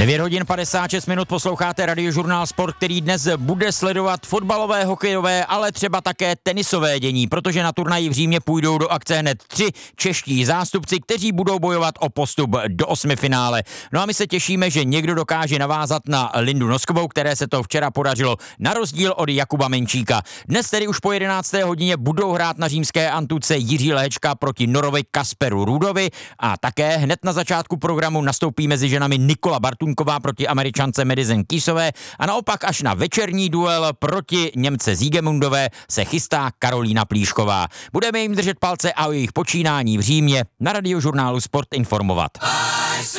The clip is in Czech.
9 hodin 56 minut posloucháte Radiožurnál Sport, který dnes bude sledovat fotbalové, hokejové, ale třeba také tenisové dění, protože na turnaji v Římě půjdou do akce hned 3 čeští zástupci, kteří budou bojovat o postup do osmifinále. No a my se těšíme, že někdo dokáže navázat na Lindu Noskovou, které se to včera podařilo, na rozdíl od Jakuba Menčíka. Dnes tedy už po 11. hodině budou hrát na římské Antuce Jiří Léčka proti Norovi Kasperu Rudovi a také hned na začátku programu nastoupí mezi ženami Nikola Bartunková proti Američance Madison Keysové a naopak až na večerní duel proti Němce Siegemundové se chystá Karolína Plíšková. Budeme jim držet palce a o jejich počínání v Římě na Radiožurnálu Sport informovat.